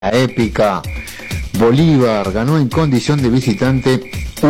La épica. Bolívar ganó en condición de visitante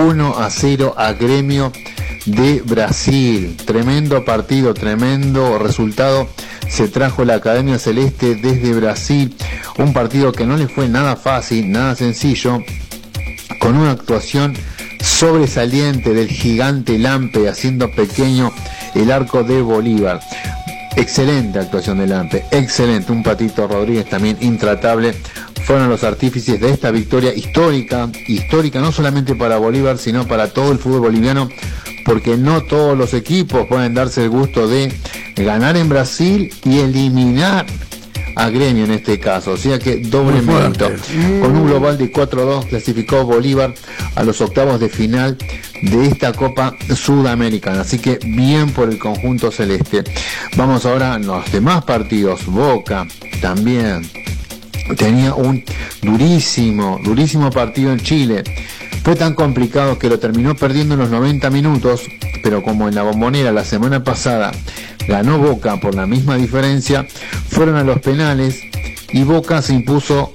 1-0 a Gremio de Brasil. Tremendo partido, tremendo resultado. Se trajo la Academia Celeste desde Brasil. Un partido que no le fue nada fácil, nada sencillo, con una actuación sobresaliente del gigante Lampe, haciendo pequeño el arco de Bolívar. Excelente actuación de Lampe, excelente. Un Patito Rodríguez también intratable. Fueron los artífices de esta victoria histórica no solamente para Bolívar, sino para todo el fútbol boliviano, porque no todos los equipos pueden darse el gusto de ganar en Brasil y eliminar a Gremio en este caso, o sea que doble mérito. Con un global de 4-2 clasificó Bolívar a los octavos de final de esta Copa Sudamericana, así que bien por el conjunto celeste. Vamos ahora a los demás partidos. Boca también tenía un durísimo partido en Chile. Fue tan complicado que lo terminó perdiendo en los 90 minutos, pero como en la Bombonera la semana pasada ganó Boca por la misma diferencia, fueron a los penales y Boca se impuso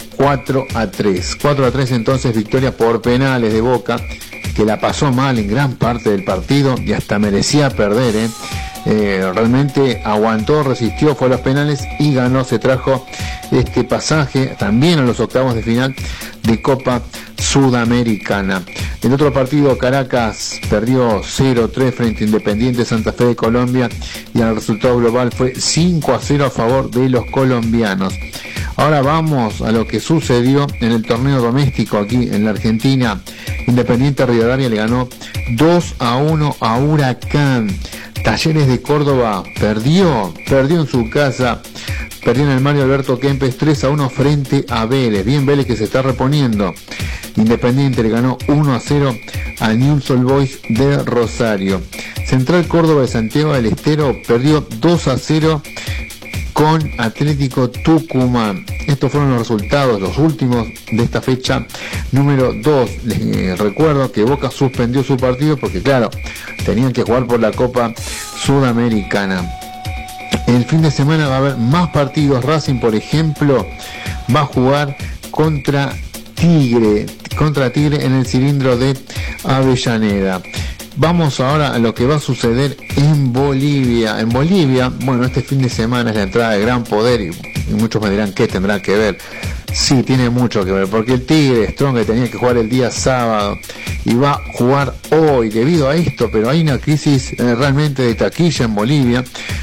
4-3. 4-3 entonces, victoria por penales de Boca, que la pasó mal en gran parte del partido y hasta merecía perder, realmente aguantó, resistió, fue a los penales y ganó. Se trajo este pasaje también a los octavos de final de Copa Sudamericana. El otro partido, Caracas perdió 0-3 frente a Independiente Santa Fe de Colombia y el resultado global fue 5-0 a favor de los colombianos. Ahora vamos a lo que sucedió en el torneo doméstico aquí en la Argentina. Independiente Rivadavia le ganó 2-1 a Huracán. Talleres de Córdoba perdió en su casa, perdió en el Mario Alberto Kempes 3-1 frente a Vélez. Bien Vélez, que se está reponiendo. Independiente le ganó 1-0 a Newell's Old Boys de Rosario. Central Córdoba de Santiago del Estero perdió 2-0 con Atlético Tucumán. Estos fueron los resultados, los últimos de esta fecha número 2. Les recuerdo que Boca suspendió su partido porque, claro, tenían que jugar por la Copa Sudamericana. El fin de semana va a haber más partidos. Racing, por ejemplo, va a jugar contra Tigre en el cilindro de Avellaneda. Vamos ahora a lo que va a suceder en Bolivia. En Bolivia, bueno, este fin de semana es la entrada de Gran Poder y muchos me dirán qué tendrá que ver. Sí, tiene mucho que ver, porque el Tigre Strong, que tenía que jugar el día sábado y va a jugar hoy debido a esto, pero hay una crisis realmente de taquilla en Bolivia,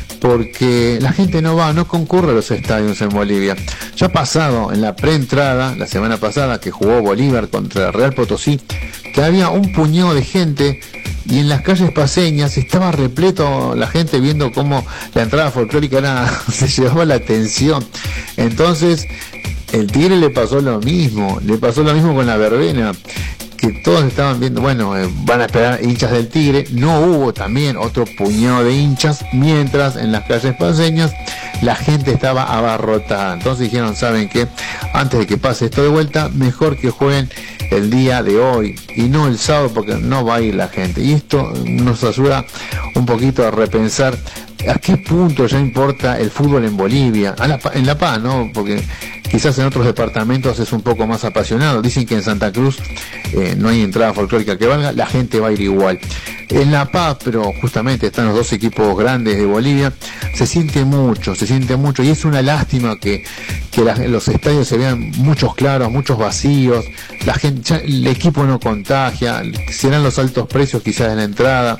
porque la gente no concurre a los estadios en Bolivia. Ya ha pasado en la preentrada, la semana pasada, que jugó Bolívar contra Real Potosí, que había un puñado de gente y en las calles paseñas estaba repleto la gente viendo cómo la entrada folclórica se llevaba la atención. Entonces el Tigre le pasó lo mismo con la verbena, que todos estaban viendo, bueno, van a esperar hinchas del Tigre. No hubo también otro puñado de hinchas, mientras en las calles paseñas la gente estaba abarrotada. Entonces dijeron, ¿saben qué? Antes de que pase esto de vuelta, mejor que jueguen el día de hoy y no el sábado, porque no va a ir la gente. Y esto nos ayuda un poquito a repensar a qué punto ya importa el fútbol en Bolivia, en La Paz, ¿no? Porque quizás en otros departamentos es un poco más apasionado. Dicen que en Santa Cruz no hay entrada folclórica que valga, la gente va a ir igual. En La Paz, pero justamente están los dos equipos grandes de Bolivia, se siente mucho, y es una lástima que los estadios se vean muchos claros, muchos vacíos, la gente, el equipo no contagia, serán los altos precios quizás en la entrada.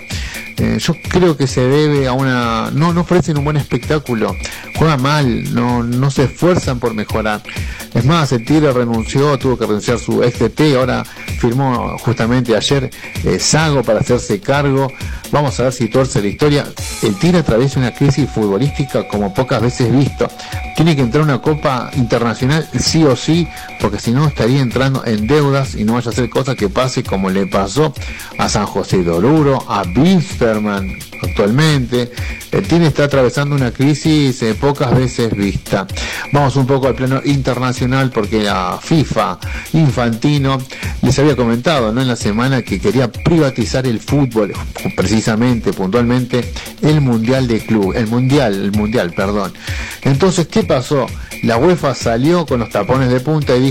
Yo creo que se debe a no ofrecen un buen espectáculo, juegan mal, no se esfuerzan por mejorar. Es más, el Tigre tuvo que renunciar su ex-DT, ahora firmó justamente ayer Sago para hacerse cargo. Vamos a ver si torce la historia. El Tigre atraviesa una crisis futbolística como pocas veces visto. Tiene que entrar a una Copa Internacional sí o sí, porque si no estaría entrando en deudas y no vaya a hacer cosas que pase como le pasó a San José de Oruro, a Wilstermann, actualmente. Tigre está atravesando una crisis pocas veces vista. Vamos un poco al plano internacional, porque la FIFA, Infantino, les había comentado, ¿no?, en la semana que quería privatizar el fútbol, precisamente, puntualmente, el mundial de club, el mundial, perdón. Entonces, ¿qué pasó? La UEFA salió con los tapones de punta y dijo: